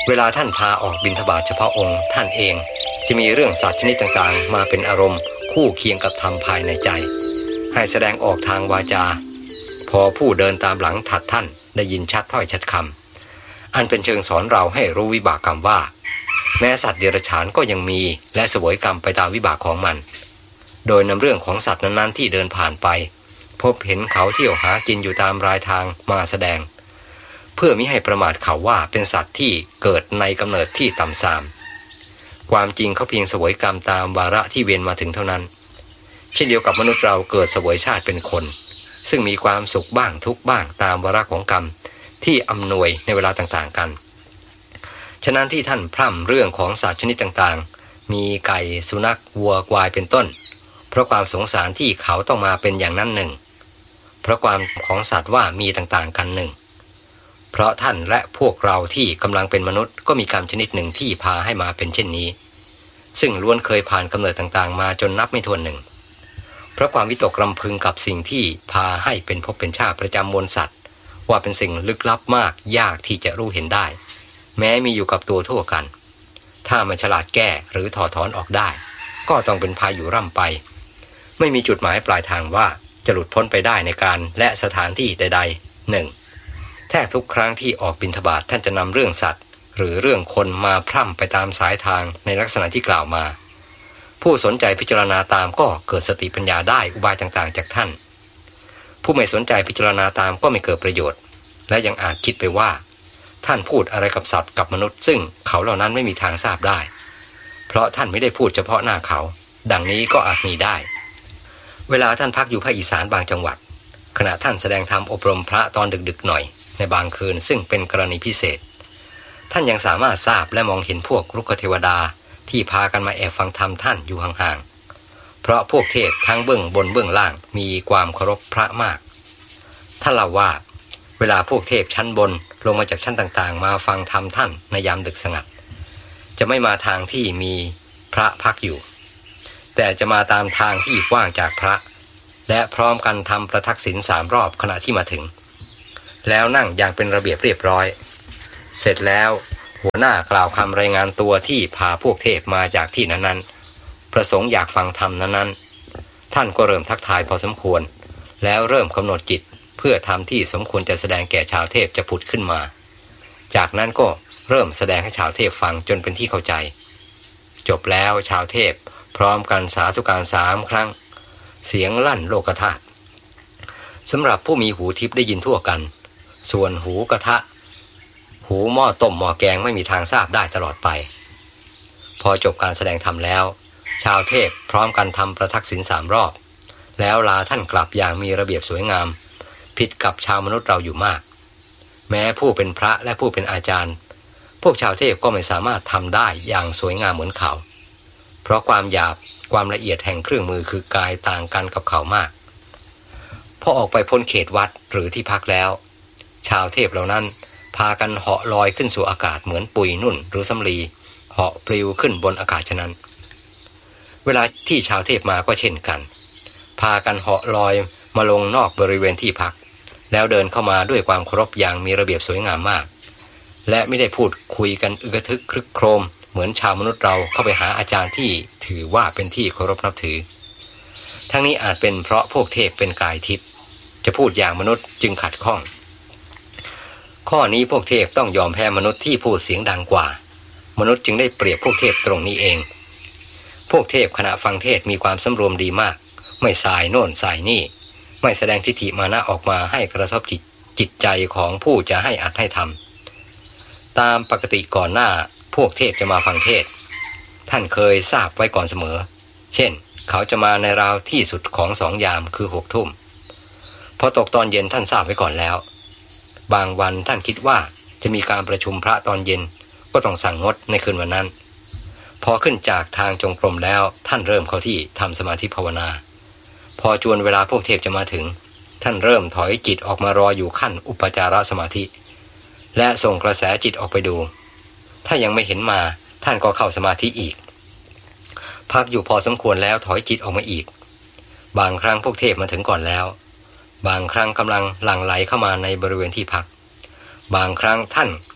เวลาท่านพาออกบิณฑบาตเฉพาะองค์ท่านเองจะมีเรื่องสัตว์ชนิดต่างๆมาเป็นอารมณ์คู่เคียงกับธรรมภายในใจให้แสดงออกทางวาจาพอผู้เดินตามหลังถัดท่านได้ยินชัดถ้อยชัดคำอันเป็นเชิงสอนเราให้รู้วิบากกรรมว่าแม้สัตว์เดรัจฉานก็ยังมีและเสวยกรรมไปตามวิบากของมันโดยนำเรื่องของสัตว์นั้นๆที่เดินผ่านไปพบเห็นเขาเที่ยวหากินอยู่ตามรายทางมาแสดงเพื่อมิให้ประมาทเขาว่าเป็นสัตว์ที่เกิดในกำเนิดที่ต่ำทรามความจริงเขาเพียงเสวยกรรมตามวาระที่เวียนมาถึงเท่านั้นเช่นเดียวกับมนุษย์เราเกิดเสวยชาติเป็นคนซึ่งมีความสุขบ้างทุกข์บ้างตามวาระของกรรมที่อำนวยในเวลาต่างๆกันฉะนั้นที่ท่านพร่ำเรื่องของสัตว์ชนิดต่างๆมีไก่สุนัขวัวควายเป็นต้นเพราะความสงสารที่เขาต้องมาเป็นอย่างนั้นหนึ่งเพราะความของสัตว์ว่ามีต่างๆกันหนึ่งเพราะท่านและพวกเราที่กำลังเป็นมนุษย์ก็มีกรรมชนิดหนึ่งที่พาให้มาเป็นเช่นนี้ซึ่งล้วนเคยผ่านกำเนิดต่างๆมาจนนับไม่ถ้วนหนึ่งเพราะความวิตกรำพึงกับสิ่งที่พาให้เป็นภพเป็นชาติประจำมวลสัตว์ว่าเป็นสิ่งลึกลับมากยากที่จะรู้เห็นได้แม้มีอยู่กับตัวทั่วกันถ้ามันฉลาดแก้หรือถอดถอนออกได้ก็ต้องเป็นพายุร่ำไปไม่มีจุดหมายปลายทางว่าจะหลุดพ้นไปได้ในการและสถานที่ใดๆหนึ่งแทบทุกครั้งที่ออกบิณฑบาตท่านจะนำเรื่องสัตว์หรือเรื่องคนมาพร่ำไปตามสายทางในลักษณะที่กล่าวมาผู้สนใจพิจารณาตามก็เกิดสติปัญญาได้อุบายต่างๆจากท่านผู้ไม่สนใจพิจารณาตามก็ไม่เกิดประโยชน์และยังอาจคิดไปว่าท่านพูดอะไรกับสัตว์กับมนุษย์ซึ่งเขาเหล่านั้นไม่มีทางทราบได้เพราะท่านไม่ได้พูดเฉพาะหน้าเขาดังนี้ก็อาจมีได้เวลาท่านพักอยู่ภาคอีสานบางจังหวัดขณะท่านแสดงธรรมอบรมพระตอนดึกๆหน่อยในบางคืนซึ่งเป็นกรณีพิเศษท่านยังสามารถทราบและมองเห็นพวกรุกขเทวดาที่พากันมาแอบฟังธรรมท่านอยู่ห่างๆเพราะพวกเทพทั้งเบื้องบนเบื้องล่างมีความเคารพพระมากท่านเล่าว่าเวลาพวกเทพชั้นบนลงมาจากชั้นต่างๆมาฟังธรรมท่านในยามดึกสงัดจะไม่มาทางที่มีพระพักอยู่แต่จะมาตามทางที่กว้างจากพระและพร้อมกันทำประทักษิณ3 รอบขณะที่มาถึงแล้วนั่งอย่างเป็นระเบียบเรียบร้อยเสร็จแล้วหัวหน้ากล่าวคำรายงานตัวที่พาพวกเทพมาจากที่นั้นๆประสงค์อยากฟังธรรมนั้นๆท่านก็เริ่มทักทายพอสมควรแล้วเริ่มกำหนดจิตเพื่อทำที่สมควรจะแสดงแก่ชาวเทพจะผุดขึ้นมาจากนั้นก็เริ่มแสดงให้ชาวเทพฟังจนเป็นที่เข้าใจจบแล้วชาวเทพพร้อมกันสาธุการ3 ครั้งเสียงลั่นโลกธาตุสำหรับผู้มีหูทิพย์ได้ยินทั่วกันส่วนหูกระทะหูหม้อต้มหม้อแกงไม่มีทางทราบได้ตลอดไปพอจบการแสดงธรรมแล้วชาวเทพพร้อมกันทำประทักษิณ3 รอบแล้วลาท่านกลับอย่างมีระเบียบสวยงามผิดกับชาวมนุษย์เราอยู่มากแม้ผู้เป็นพระและผู้เป็นอาจารย์พวกชาวเทพก็ไม่สามารถทำได้อย่างสวยงามเหมือนเขาเพราะความหยาบความละเอียดแห่งเครื่องมือคือกายต่างกันกับเขามากพอออกไปพ้นเขตวัดหรือที่พักแล้วชาวเทพเหล่านั้นพากันเหาะลอยขึ้นสู่อากาศเหมือนปุยนุ่นหรือสำลีเหาะปลิวขึ้นบนอากาศฉะนั้นเวลาที่ชาวเทพมาก็เช่นกันพากันเหาะลอยมาลงนอกบริเวณที่พักแล้วเดินเข้ามาด้วยความเคารพอย่างมีระเบียบสวยงามมากและไม่ได้พูดคุยกันอึกทึกครึกโครมเหมือนชาวมนุษย์เราเข้าไปหาอาจารย์ที่ถือว่าเป็นที่เคารพนับถือทั้งนี้อาจเป็นเพราะพวกเทพเป็นกายทิพย์จะพูดอย่างมนุษย์จึงขัดข้องข้อนี้พวกเทพต้องยอมแพ้มนุษย์ที่พูดเสียงดังกว่ามนุษย์จึงได้เปรียบพวกเทพตรงนี้เองพวกเทพขณะฟังเทศมีความสำรวมดีมากไม่สายโน่นสายนี่ไม่แสดงทิฏฐิมานะออกมาให้กระทบจิตใจของผู้จะให้อัดให้ทำตามปกติก่อนหน้าพวกเทพจะมาฟังเทศท่านเคยทราบไว้ก่อนเสมอเช่นเขาจะมาในราวที่สุดของ2 ยามคือ6 ทุ่มพอตกตอนเย็นท่านทราบไว้ก่อนแล้วบางวันท่านคิดว่าจะมีการประชุมพระตอนเย็นก็ต้องสั่งงดในคืนวันนั้นพอขึ้นจากทางจงกรมแล้วท่านเริ่มเข้าที่ทำสมาธิภาวนาพอจวนเวลาพวกเทพจะมาถึงท่านเริ่มถอยจิตออกมารออยู่ขั้นอุปจารสมาธิและส่งกระแสจิตออกไปดูถ้ายังไม่เห็นมาท่านก็เข้าสมาธิอีกพักอยู่พอสมควรแล้วถอยจิตออกมาอีกบางครั้งพวกเทพมาถึงก่อนแล้วบางครั้งกำลังหลั่งไหลเข้ามาในบริเวณที่พักบางครั้งท่าน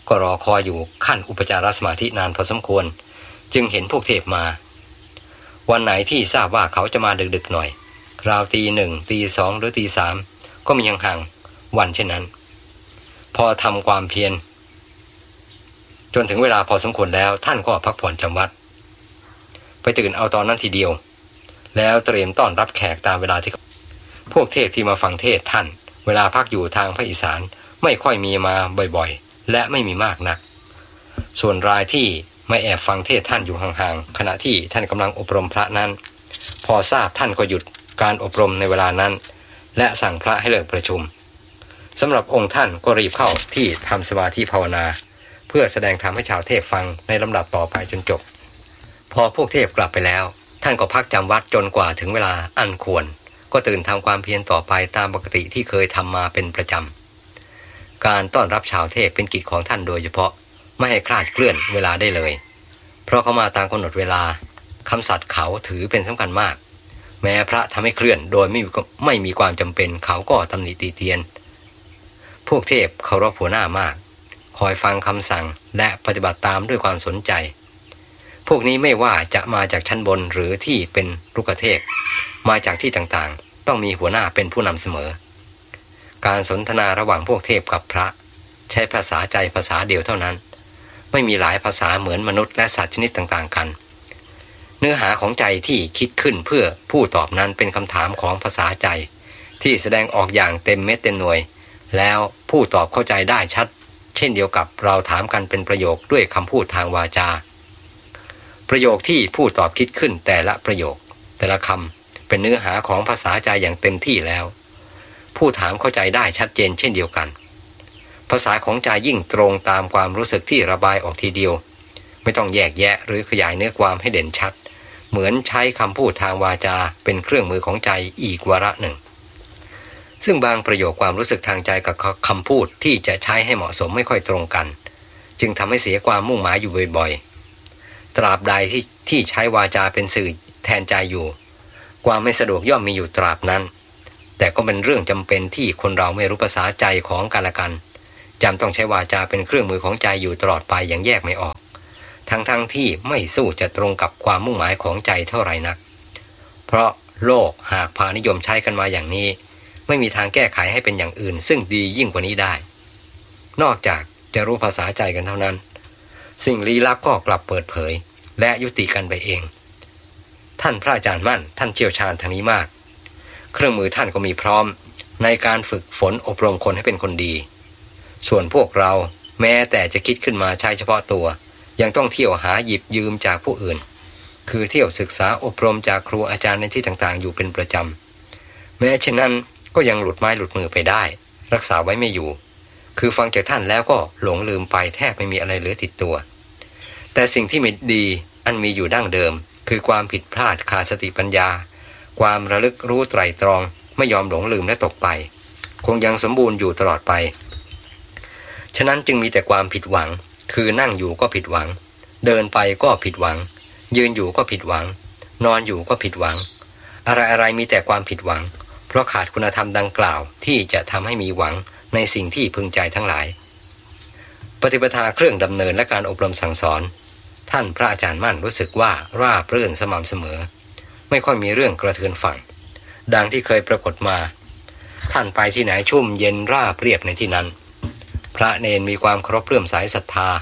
ก็รอคอยอยู่ขั้นอุปจารสมาธินานพอสมควรจึงเห็นพวกเทพมาวันไหนที่ทราบว่าเขาจะมาดึกๆหน่อยราวตีหนึ่งตีสองหรือตีสามก็มีห่างๆวันเช่นนั้นพอทำความเพียรจนถึงเวลาพอสมควรแล้วท่านก็พักผ่อนจำวัดไปตื่นเอาตอนนั้นทีเดียวแล้วเตรียมต้อนรับแขกตามเวลาที่พวกเทพที่มาฟังเทศท่านเวลาพักอยู่ทางภาคอีสานไม่ค่อยมีมาบ่อยๆและไม่มีมากนักส่วนรายที่ไม่แอบฟังเทศท่านอยู่ห่างๆขณะที่ท่านกำลังอบรมพระนั้นพอทราบท่านก็หยุดการอบรมในเวลานั้นและสั่งพระให้เลิกประชุมสำหรับองค์ท่านก็รีบเข้าที่ทำสมาธิภาวนาเพื่อแสดงธรรมให้ชาวเทพฟังในลำดับต่อไปจนจบพอพวกเทพกลับไปแล้วท่านก็พักจำวัดจนกว่าถึงเวลาอันควรก็ตื่นทำความเพียรต่อไปตามปกติที่เคยทำมาเป็นประจำการต้อนรับชาวเทพเป็นกิจของท่านโดยเฉพาะไม่ให้คลาดเคลื่อนเวลาได้เลยเพราะเขามาตามกำหนดเวลาคำสัตย์เขาถือเป็นสำคัญมากแม้พระทำให้เคลื่อนโดยไม่มีความจำเป็นเขาก็ตำหนิตีเตียนพวกเทพเคารพหัวหน้ามากคอยฟังคำสั่งและปฏิบัติตามด้วยความสนใจพวกนี้ไม่ว่าจะมาจากชั้นบนหรือที่เป็นลูกเทพมาจากที่ต่างๆต้องมีหัวหน้าเป็นผู้นำเสมอการสนทนาระหว่างพวกเทพกับพระใช้ภาษาใจภาษาเดียวเท่านั้นไม่มีหลายภาษาเหมือนมนุษย์และสัตว์ชนิดต่างๆกันเนื้อหาของใจที่คิดขึ้นเพื่อผู้ตอบนั้นเป็นคำถามของภาษาใจที่แสดงออกอย่างเต็มเม็ดเต็มหน่วยแล้วผู้ตอบเข้าใจได้ชัดเช่นเดียวกับเราถามกันเป็นประโยคด้วยคำพูดทางวาจาประโยคที่ผู้ตอบคิดขึ้นแต่ละประโยคแต่ละคำเป็นเนื้อหาของภาษาใจอย่างเต็มที่แล้วผู้ถามเข้าใจได้ชัดเจนเช่นเดียวกันภาษาของใจยิ่งตรงตามความรู้สึกที่ระบายออกทีเดียวไม่ต้องแยกแยะหรือขยายเนื้อความให้เด่นชัดเหมือนใช้คำพูดทางวาจาเป็นเครื่องมือของใจอีกวาระหนึ่งซึ่งบางประโยคความรู้สึกทางใจกับคำพูดที่จะใช้ให้เหมาะสมไม่ค่อยตรงกันจึงทำให้เสียความมุ่งหมายอยู่บ่อยๆตราบใดที่ใช้วาจาเป็นสื่อแทนใจอยู่ความไม่สะดวกย่อมมีอยู่ตราบนั้นแต่ก็เป็นเรื่องจำเป็นที่คนเราไม่รู้ภาษาใจของกันและกันจำต้องใช้วาจาเป็นเครื่องมือของใจอยู่ตลอดไปอย่างแยกไม่ออกทั้งที่ไม่สู้จะตรงกับความมุ่งหมายของใจเท่าไหร่นักเพราะโลกหากพานิยมใช้กันมาอย่างนี้ไม่มีทางแก้ไขให้เป็นอย่างอื่นซึ่งดียิ่งกว่านี้ได้นอกจากจะรู้ภาษาใจกันเท่านั้นสิ่งลี้ลับก็กลับเปิดเผยและยุติกันไปเองท่านพระอาจารย์มั่นท่านเชี่ยวชาญทางนี้มากเครื่องมือท่านก็มีพร้อมในการฝึกฝนอบรมคนให้เป็นคนดีส่วนพวกเราแม้แต่จะคิดขึ้นมาใช้เฉพาะตัวยังต้องเที่ยวหาหยิบยืมจากผู้อื่นคือเที่ยวศึกษาอบรมจากครูอาจารย์ในที่ต่างๆอยู่เป็นประจำแม้เช่นนั้นก็ยังหลุดไม้หลุดมือไปได้รักษาไว้ไม่อยู่คือฟังจากท่านแล้วก็หลงลืมไปแทบไม่มีอะไรเหลือติดตัวแต่สิ่งที่ไม่ดีอันมีอยู่ดั้งเดิมคือความผิดพลาดขาดสติปัญญาความระลึกรู้ไตร่ตรองไม่ยอมหลงลืมและตกไปคงยังสมบูรณ์อยู่ตลอดไปฉะนั้นจึงมีแต่ความผิดหวังคือนั่งอยู่ก็ผิดหวังเดินไปก็ผิดหวังยืนอยู่ก็ผิดหวังนอนอยู่ก็ผิดหวังอะไรมีแต่ความผิดหวังเพราะขาดคุณธรรมดังกล่าวที่จะทำให้มีหวังในสิ่งที่พึงใจทั้งหลายปฏิปทาเครื่องดำเนินและการอบรมสั่งสอนท่านพระอาจารย์มั่นรู้สึกว่าราบรื่นสม่ำเสมอไม่ค่อยมีเรื่องกระเทือนฝั่งดังที่เคยปรากฏมาท่านไปที่ไหนชุ่มเย็นราบเรียบในที่นั้นพระเนรมีความเคารพเลื่อมใสศรัทธา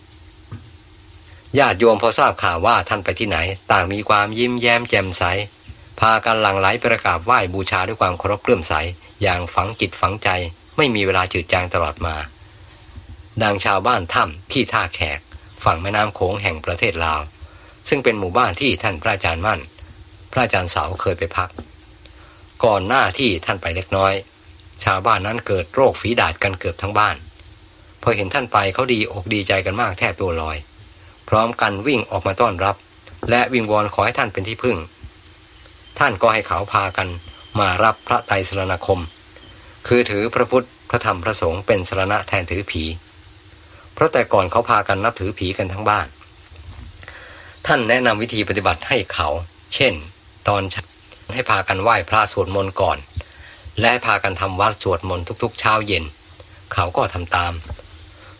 ญาติโยมพอทราบข่าวว่าท่านไปที่ไหนต่างมีความยิ้มแย้มแจ่มใสพากันหลั่งไหลประกราบไหว้บูชาด้วยความเคารพเลื่อมใสอย่างฝังจิตฝังใจไม่มีเวลาจืดจางตลอดมาดังชาวบ้านถ้ำที่ท่าแขกฝั่งแม่น้ำโขงแห่งประเทศลาวซึ่งเป็นหมู่บ้านที่ท่านพระอาจารย์มั่นพระอาจารย์เสาเคยไปพักก่อนหน้าที่ท่านไปเล็กน้อยชาวบ้านนั้นเกิดโรคฝีดาษกันเกือบทั้งบ้านพอเห็นท่านไปเขาดีอกดีใจกันมากแทบตัวลอยพร้อมกันวิ่งออกมาต้อนรับและวิงวอนขอให้ท่านเป็นที่พึ่งท่านก็ให้เขาพากันมารับพระไตรสรณคมคือถือพระพุทธพระธรรมพระสงฆ์เป็นสรณะแทนถือผีเพราะแต่ก่อนเขาพากันนับถือผีกันทั้งบ้านท่านแนะนำวิธีปฏิบัติให้เขาเช่นตอนเช้าให้พากันไหว้พระสวดมนต์ก่อนและให้พากันทำวัดสวดมนต์ทุกๆเช้าเย็นเขาก็ทำตาม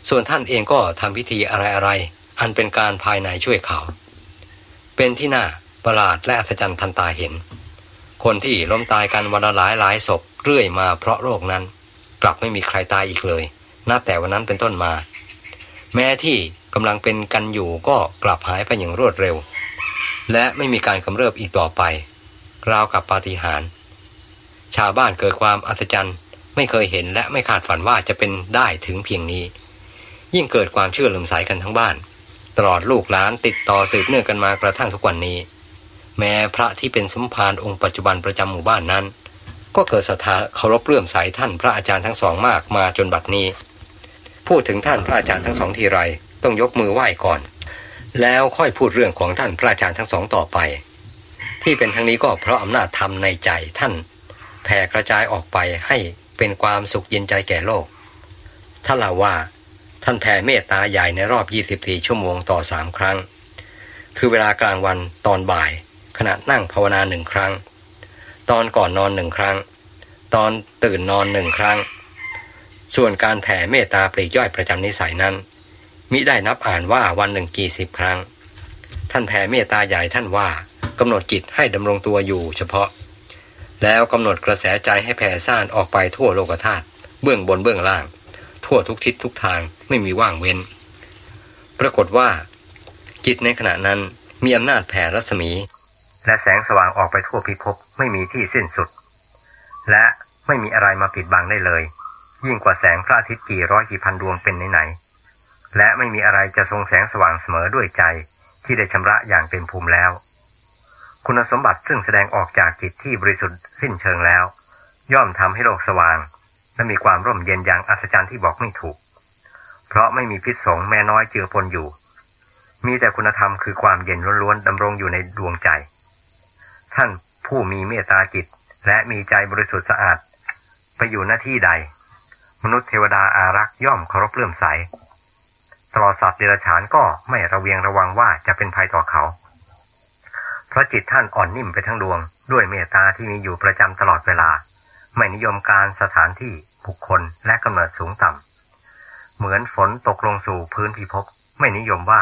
ส่วนท่านเองก็ทำพิธีอะไรๆอันเป็นการภายในช่วยเขาเป็นที่น่าประหลาดและอัศจรรย์ทันตาเห็นคนที่ล้มตายกันวันละหลายศพเรื่อยมาเพราะโรคนั้นกลับไม่มีใครตายอีกเลยนับแต่วันนั้นเป็นต้นมาแม้ที่กำลังเป็นกันอยู่ก็กลับหายไปอย่างรวดเร็วและไม่มีการกำเริบอีกต่อไปราวกับปาฏิหาริย์ชาวบ้านเกิดความอัศจรรย์ไม่เคยเห็นและไม่คาดฝันว่าจะเป็นได้ถึงเพียงนี้ยิ่งเกิดความเชื่อเลื่อมใสกันทั้งบ้านตลอดลูกหลานติดต่อสืบเนื่องกันมากระทั่งทุกวันนี้แม้พระที่เป็นสมภารองค์ปัจจุบันประจำหมู่บ้านนั้นก็เกิดศรัทธาเคารพเลื่อมใสท่านพระอาจารย์ทั้งสองมากมาจนบัดนี้พูดถึงท่านพระอาจารย์ทั้งสองทีไรต้องยกมือไหว้ก่อนแล้วค่อยพูดเรื่องของท่านพระอาจารย์ทั้งสองต่อไปที่เป็นทั้งนี้ก็เพราะอำนาจธรรมในใจท่านแผ่กระจายออกไปให้เป็นความสุขเย็นใจแก่โลกท่านเล่าว่าท่านแผ่เมตตาใหญ่ในรอบ24ชั่วโมงต่อ3ครั้งคือเวลากลางวันตอนบ่ายขณะนั่งภาวนา1ครั้งตอนก่อนนอน1ครั้งตอนตื่นนอน1ครั้งส่วนการแผ่เมตตาปลีกย่อยประจำนิสัยนั้นมิได้นับอ่านว่าวันหนึ่งกี่สิบครั้งท่านแผ่เมตตาใหญ่ท่านว่ากำหนดจิตให้ดำรงตัวอยู่เฉพาะแล้วกำหนดกระแสใจให้แผ่ซ่านออกไปทั่วโลกธาตุเบื้องบนเบื้องล่างทั่วทุกทิศทุกทางไม่มีว่างเว้นปรากฏว่าจิตในขณะนั้นมีอำนาจแผ่รัศมีและแสงสว่างออกไปทั่วพิภพไม่มีที่สิ้นสุดและไม่มีอะไรมาปิดบังได้เลยยิ่งกว่าแสงพระอาทิตย์กี่ร้อยกี่พันดวงเป็นไหนๆและไม่มีอะไรจะทรงแสงสว่างเสมอด้วยใจที่ได้ชำระอย่างเต็มภูมิแล้วคุณสมบัติซึ่งแสดงออกจากจิตที่บริสุทธิ์สิ้นเชิงแล้วย่อมทำให้โลกสว่างและมีความร่มเย็นอย่างอัศจรรย์ที่บอกไม่ถูกเพราะไม่มีพิษสงแม้น้อยเจือปนอยู่มีแต่คุณธรรมคือความเย็นล้วนๆดำรงอยู่ในดวงใจท่านผู้มีเมตตาจิตและมีใจบริสุทธิ์สะอาดไปอยู่หน้าที่ใดมนุษย์เทวดาอารักษ์ย่อมเคารพเลื่อมใสตลอดสัตว์เดรัจฉานก็ไม่ระเวียงระวังว่าจะเป็นภัยต่อเขาเพราะจิตท่านอ่อนนิ่มไปทั้งดวงด้วยเมตตาที่มีอยู่ประจำตลอดเวลาไม่นิยมการสถานที่บุคคลและกำเนิดสูงต่ำเหมือนฝนตกลงสู่พื้นพิภพไม่นิยมว่า